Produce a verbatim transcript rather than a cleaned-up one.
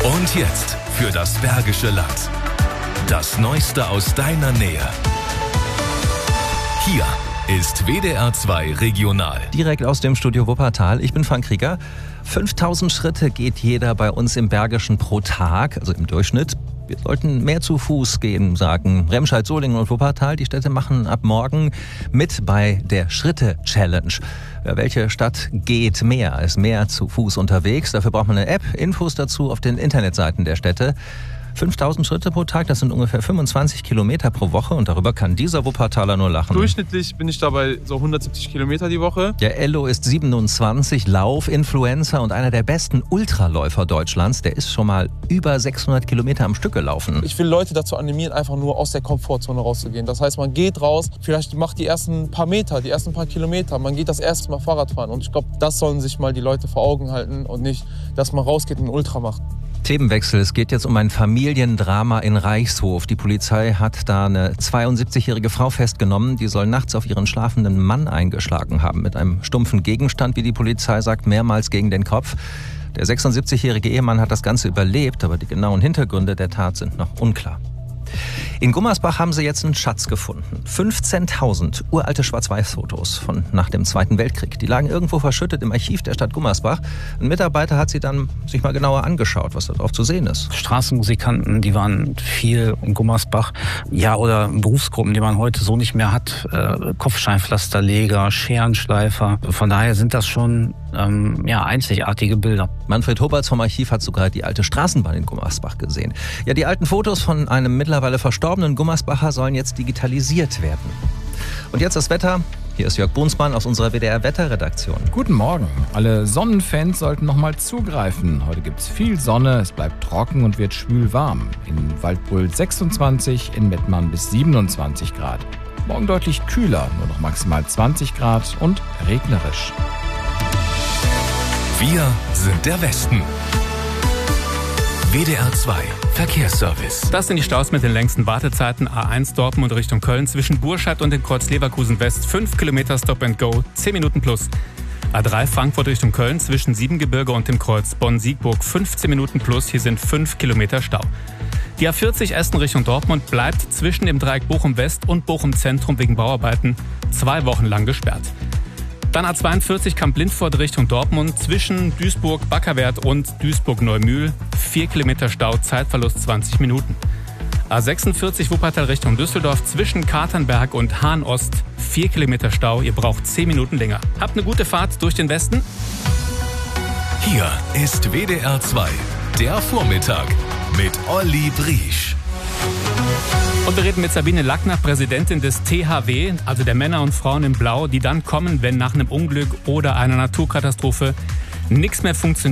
Und jetzt für das Bergische Land. Das Neueste aus deiner Nähe. Hier ist W D R zwei Regional. Direkt aus dem Studio Wuppertal. Ich bin Frank Krieger. fünftausend Schritte geht jeder bei uns im Bergischen pro Tag, also im Durchschnitt. Wir sollten mehr zu Fuß gehen, sagen Remscheid, Solingen und Wuppertal. Die Städte machen ab morgen mit bei der Schritte-Challenge. Welche Stadt geht mehr, ist mehr zu Fuß unterwegs? Dafür braucht man eine App. Infos dazu auf den Internetseiten der Städte. fünftausend Schritte pro Tag, das sind ungefähr fünfundzwanzig Kilometer pro Woche und darüber kann dieser Wuppertaler nur lachen. Durchschnittlich bin ich dabei so hundertsiebzig Kilometer die Woche. Der Ello ist siebenundzwanzig, Lauf-Influencer und einer der besten Ultraläufer Deutschlands. Der ist schon mal über sechshundert Kilometer am Stück gelaufen. Ich will Leute dazu animieren, einfach nur aus der Komfortzone rauszugehen. Das heißt, man geht raus, vielleicht macht die ersten paar Meter, die ersten paar Kilometer. Man geht das erste Mal Fahrrad fahren und ich glaube, das sollen sich mal die Leute vor Augen halten und nicht, dass man rausgeht und einen Ultra macht. Themenwechsel. Es geht jetzt um ein Familiendrama in Reichshof. Die Polizei hat da eine zweiundsiebzigjährige Frau festgenommen. Die soll nachts auf ihren schlafenden Mann eingeschlagen haben. Mit einem stumpfen Gegenstand, wie die Polizei sagt, mehrmals gegen den Kopf. Der sechsundsiebzigjährige Ehemann hat das Ganze überlebt, aber die genauen Hintergründe der Tat sind noch unklar. In Gummersbach haben sie jetzt einen Schatz gefunden. fünfzehntausend uralte Schwarz-Weiß-Fotos von nach dem Zweiten Weltkrieg. Die lagen irgendwo verschüttet im Archiv der Stadt Gummersbach. Ein Mitarbeiter hat sie dann sich mal genauer angeschaut, was da drauf zu sehen ist. Straßenmusikanten, die waren viel in Gummersbach. Ja, oder Berufsgruppen, die man heute so nicht mehr hat. Äh, Kopfsteinpflasterleger, Scherenschleifer. Von daher sind das schon ähm, ja, einzigartige Bilder. Manfred Hoberts vom Archiv hat sogar die alte Straßenbahn in Gummersbach gesehen. Ja, die alten Fotos von einem mittlerweile verstorbenen Gummersbacher sollen jetzt digitalisiert werden. Und jetzt das Wetter. Hier ist Jörg Brunsmann aus unserer W D R-Wetterredaktion. Guten Morgen. Alle Sonnenfans sollten noch mal zugreifen. Heute gibt es viel Sonne, es bleibt trocken und wird schwül warm. In Waldbröl sechsundzwanzig, in Mettmann bis siebenundzwanzig Grad. Morgen deutlich kühler, nur noch maximal zwanzig Grad und regnerisch. Wir sind der Westen. W D R zwei Verkehrsservice. Das sind die Staus mit den längsten Wartezeiten. A eins Dortmund Richtung Köln zwischen Burscheid und dem Kreuz Leverkusen West. fünf Kilometer Stop and Go, zehn Minuten plus. A drei Frankfurt Richtung Köln zwischen Siebengebirge und dem Kreuz Bonn-Siegburg. fünfzehn Minuten plus, hier sind fünf Kilometer Stau. Die A vierzig Essen Richtung Dortmund bleibt zwischen dem Dreieck Bochum West und Bochum Zentrum wegen Bauarbeiten zwei Wochen lang gesperrt. Dann A zweiundvierzig Kamp-Lindfort Richtung Dortmund zwischen Duisburg-Backerwerth und Duisburg-Neumühl. vier Kilometer Stau, Zeitverlust zwanzig Minuten. A sechsundvierzig Wuppertal Richtung Düsseldorf zwischen Katernberg und Hahn-Ost. vier Kilometer Stau, ihr braucht zehn Minuten länger. Habt eine gute Fahrt durch den Westen. Hier ist W D R zwei, der Vormittag mit Olli Briesch. Und wir reden mit Sabine Lackner, Präsidentin des T H W, also der Männer und Frauen in Blau, die dann kommen, wenn nach einem Unglück oder einer Naturkatastrophe nichts mehr funktioniert.